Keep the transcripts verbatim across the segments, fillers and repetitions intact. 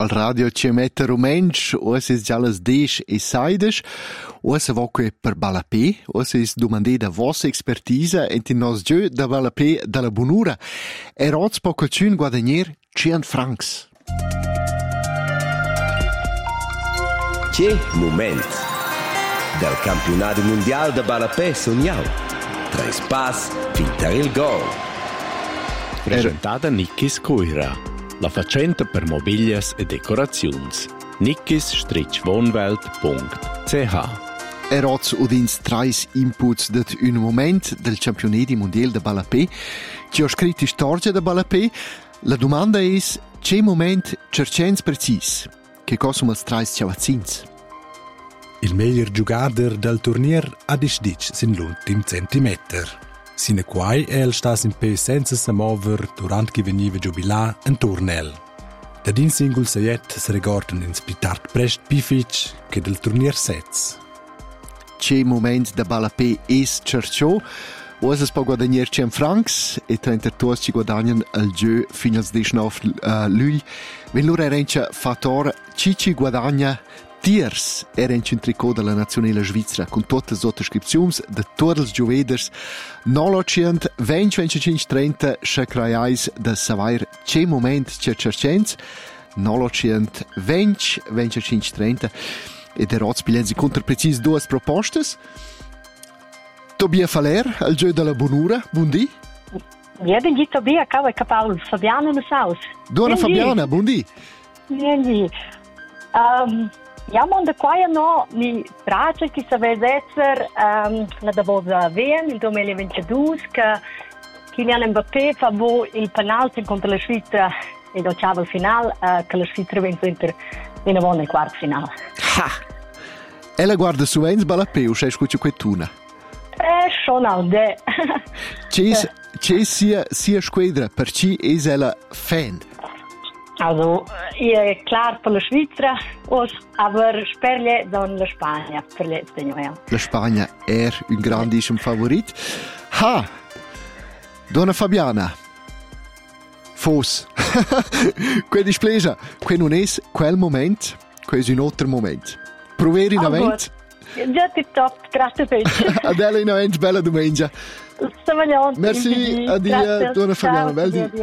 al radio ci mette rumensch, o se già las desch e saidesch, o se voce per balapé, o se is domandé da vostra expertisa ent in nos giù da balapé dalla bonura. E roz po qualcun guadagnier cent francs. Che moment del campionato mondiale de balapé sogniau. Tres pas, finter il gol. Presentata Nickis Coira, la facenta per mobilias e decorazions. nickis wohnwelt punkt c h. Eroz udins trais inputs dat un moment del campionati mondial de balapé. Ci ho scritto storia de balapé. La domanda è: che moment cercens precis? Che cosa sono trais ciavazzins? Il miglior giocatore del turnier ha disdic sin l'ultim centimeter. Sine quai el stas in pe senza se mover durant che veniva giubilà in turnel. Da din singol seiet se regordan in spitart prest pific che del turnier sez. Che moment da balapé es cerciò? Ose es po guadagnier cent francs e trenta tuos ci guadagnan al giù fino al diciannove uh, luglio. Wenn lura erencia fator ci ci guadagna tiers erencia in tricot della nazionale svizzera con tutte le sottoscripzioni de tutti i gioveders nolocient venti venticinque trenta scraiais de savair che moment c'è cercens nolocient venti venticinque trenta e de roz bilenzi contra precis duas propostas. Tobia Faler al giù della bonura, buondì. Ja, ben di Tobia, cau e capau Fabiana no saus. Dona Fabiana, buondì. Buondì. Um, ja, man da qua no, mi piace che sapesse essere um, la davosa V M, il duemilaventidue, che Kylian Mbappé fa il penalti contro la Svizzera e dopo il finale, uh, che la Svizzera vince in una nel quarto finale. Ha! E la guarda su Enz Balapé o sei scuccio quetuna? Eh, schon al de. C'è sia, sia squadra, per ci è ella fan? Also, è klar per la Svizzera, aber sperle don la Spagna, per le Spagnola. La Spagna è un grandissimo favorito. Ha! Donna Fabiana. Fos. Quel displegia, quel non è quel momento, quel è un altro momento. Proveri in avanti. Già tip top, grazie per il Adela in avanti, bella domenica. Merci, addio, Donna Fabiana, bel di.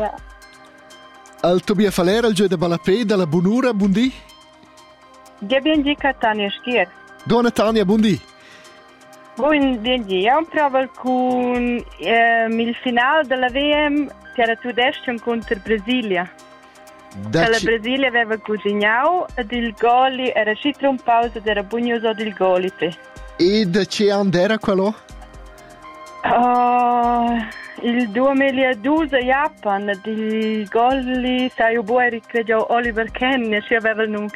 Al Tobia Faler, al giù da Balapé, dalla bonura, buondì. Buondì, Tania Schier. Donna Tania, buondì. Buondì, io provo con ehm, il finale della V M, che era tedesco contro Brasilia. La ci... Brasilia aveva cucinato ed il gol era scitto un pausa ed era bugnoso del gol. E da che anno era quello? Uh, il duemiladue a Japan, il gol sai buoi credo Oliver Kahn, ci aveva il nome